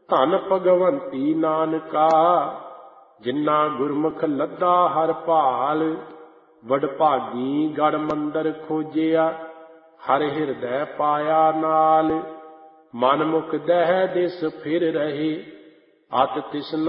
ਧਨ ਭਗਵੰਤੀ ਨਾਨਕਾ, ਜਿਨ੍ਹਾਂ ਗੁਰਮੁਖ ਲੱਦਾ ਹਰ ਭਾਲ। ਵਡਭਾਗੀ ਗੜ ਮੰਦਰ ਖੋਜਿਆ, ਹਰ ਹਿਰਦੈ ਪਾਇਆ ਨਾਲ। ਮਨ ਮੁਖ ਦਹਿ ਦਿਸ ਫਿਰ ਰਹੇ, ਅਤ ਤਿਸਨਾ